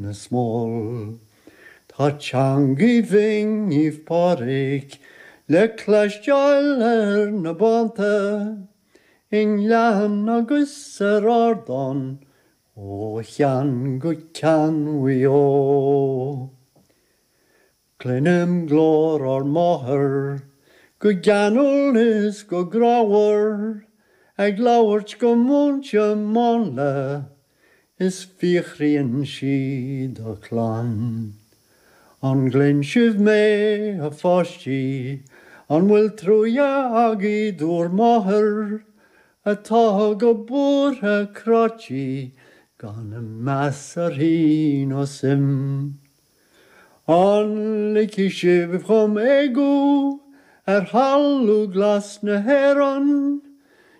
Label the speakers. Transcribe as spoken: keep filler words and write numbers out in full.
Speaker 1: na small. Tá teangaí bhing níomh pádraig le cleisteáil ar na bánta, in lean agus ar ardán ó chean go ceannaí ó. Cluinim glór ar máthair go geanúil is go grámhar, ag labhairt go mbunte man le is fíochraíonn siad a chlann. An ghlynn sibh mé a pháistí, an bhfuil trúige agaí dúr máthair, atá go búrtha crátí gan na meas ar hín ó sim. An licí sibh chum éigú ar hallú glas na héireann,